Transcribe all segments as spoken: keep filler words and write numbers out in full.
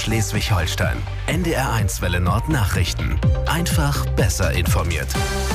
Schleswig-Holstein. N D R eins Welle Nord Nachrichten. Einfach besser informiert.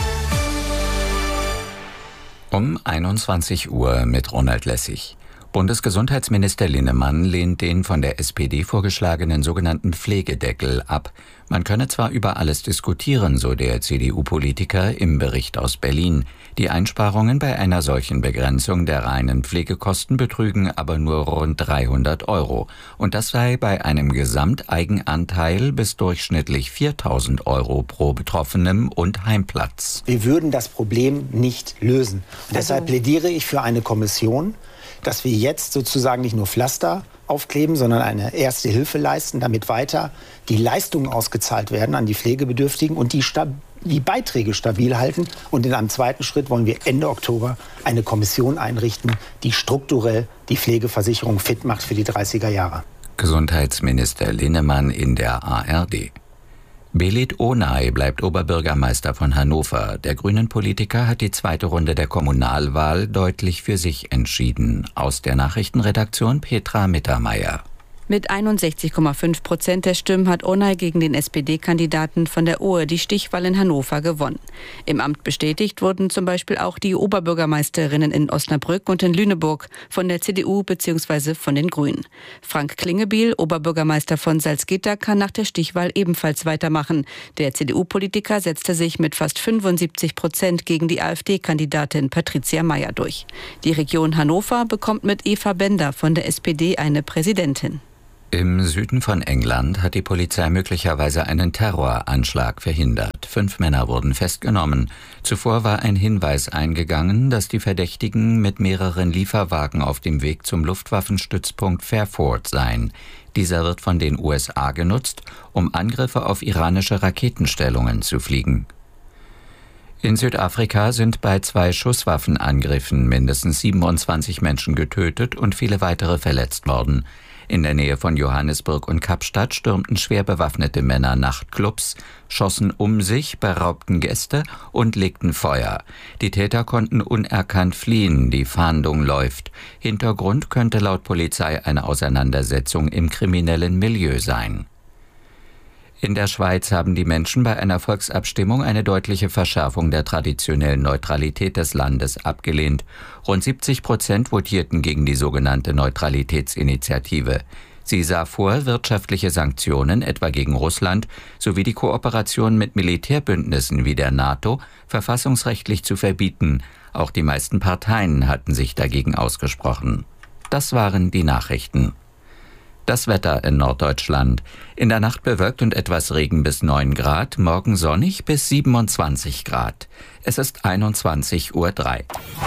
Um einundzwanzig Uhr mit Ronald Lessig. Bundesgesundheitsminister Linnemann lehnt den von der S P D vorgeschlagenen sogenannten Pflegedeckel ab. Man könne zwar über alles diskutieren, so der C D U-Politiker im Bericht aus Berlin. Die Einsparungen bei einer solchen Begrenzung der reinen Pflegekosten betrügen aber nur rund dreihundert Euro. Und das sei bei einem Gesamteigenanteil bis durchschnittlich viertausend Euro pro Betroffenem und Heimplatz. Wir würden das Problem nicht lösen. Und deshalb Also plädiere ich für eine Kommission, dass wir jetzt sozusagen nicht nur Pflaster aufkleben, sondern eine erste Hilfe leisten, damit weiter die Leistungen ausgezahlt werden an die Pflegebedürftigen und die, Stab- die Beiträge stabil halten. Und in einem zweiten Schritt wollen wir Ende Oktober eine Kommission einrichten, die strukturell die Pflegeversicherung fit macht für die dreißiger Jahre. Gesundheitsminister Linnemann in der A R D. Belit Onay bleibt Oberbürgermeister von Hannover. Der Grünen-Politiker hat die zweite Runde der Kommunalwahl deutlich für sich entschieden. Aus der Nachrichtenredaktion Petra Mittermeier. Mit einundsechzig Komma fünf Prozent der Stimmen hat Onay gegen den S P D-Kandidaten von der Ohe die Stichwahl in Hannover gewonnen. Im Amt bestätigt wurden zum Beispiel auch die Oberbürgermeisterinnen in Osnabrück und in Lüneburg von der C D U bzw. von den Grünen. Frank Klingebiel, Oberbürgermeister von Salzgitter, kann nach der Stichwahl ebenfalls weitermachen. Der C D U-Politiker setzte sich mit fast fünfundsiebzig Prozent gegen die AfD-Kandidatin Patricia Mayer durch. Die Region Hannover bekommt mit Eva Bender von der S P D eine Präsidentin. Im Süden von England hat die Polizei möglicherweise einen Terroranschlag verhindert. Fünf Männer wurden festgenommen. Zuvor war ein Hinweis eingegangen, dass die Verdächtigen mit mehreren Lieferwagen auf dem Weg zum Luftwaffenstützpunkt Fairford seien. Dieser wird von den U S A genutzt, um Angriffe auf iranische Raketenstellungen zu fliegen. In Südafrika sind bei zwei Schusswaffenangriffen mindestens siebenundzwanzig Menschen getötet und viele weitere verletzt worden. In der Nähe von Johannesburg und Kapstadt stürmten schwer bewaffnete Männer Nachtclubs, schossen um sich, beraubten Gäste und legten Feuer. Die Täter konnten unerkannt fliehen, die Fahndung läuft. Hintergrund könnte laut Polizei eine Auseinandersetzung im kriminellen Milieu sein. In der Schweiz haben die Menschen bei einer Volksabstimmung eine deutliche Verschärfung der traditionellen Neutralität des Landes abgelehnt. Rund siebzig Prozent votierten gegen die sogenannte Neutralitätsinitiative. Sie sah vor, wirtschaftliche Sanktionen, etwa gegen Russland, sowie die Kooperation mit Militärbündnissen wie der NATO verfassungsrechtlich zu verbieten. Auch die meisten Parteien hatten sich dagegen ausgesprochen. Das waren die Nachrichten. Das Wetter in Norddeutschland. In der Nacht bewölkt und etwas Regen bis neun Grad, morgen sonnig bis siebenundzwanzig Grad. Es ist einundzwanzig Uhr drei.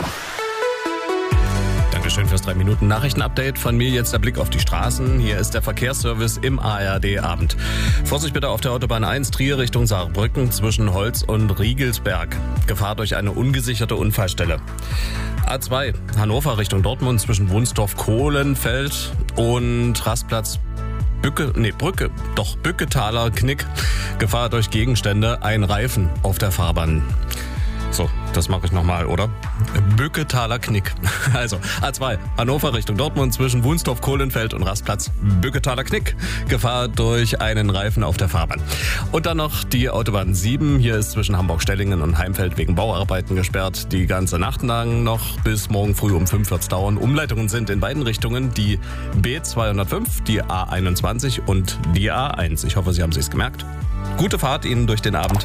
Dankeschön fürs drei Minuten Nachrichtenupdate. Von mir jetzt der Blick auf die Straßen. Hier ist der Verkehrsservice im A R D-Abend. Vorsicht bitte auf der Autobahn eins, Trier Richtung Saarbrücken zwischen Holz und Riegelsberg. Gefahr durch eine ungesicherte Unfallstelle. A zwei, Hannover Richtung Dortmund zwischen Wunstorf-Kohlenfeld und Rastplatz Bücke, nee, Brücke, doch Bücketaler Knick. Gefahr durch Gegenstände, ein Reifen auf der Fahrbahn. So, das mache ich nochmal, oder? Bücketaler Knick. Also, A zwei, Hannover Richtung Dortmund zwischen Wunstorf, Kohlenfeld und Rastplatz Bücketaler Knick. Gefahr durch einen Reifen auf der Fahrbahn. Und dann noch die Autobahn sieben. Hier ist zwischen Hamburg-Stellingen und Heimfeld wegen Bauarbeiten gesperrt. Die ganze Nacht lang noch bis morgen früh um fünf wird's dauern. Umleitungen sind in beiden Richtungen die B zweihundertfünf, die A einundzwanzig und die A eins. Ich hoffe, Sie haben sich's gemerkt. Gute Fahrt Ihnen durch den Abend.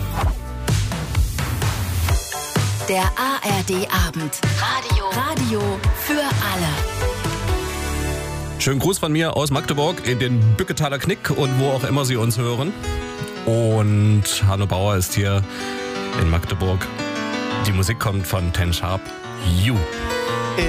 Der A R D-Abend. Radio. Radio für alle. Schönen Gruß von mir aus Magdeburg in den Bücketaler Knick und wo auch immer Sie uns hören. Und Hanno Bauer ist hier in Magdeburg. Die Musik kommt von Ten Sharp. You.